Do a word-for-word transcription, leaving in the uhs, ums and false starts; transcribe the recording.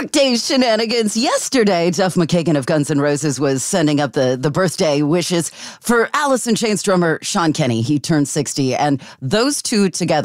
Workday shenanigans. Yesterday, Duff McKagan of Guns N' Roses was sending up the, the birthday wishes for Alice in Chains drummer Sean Kenny. He turned sixty, and those two together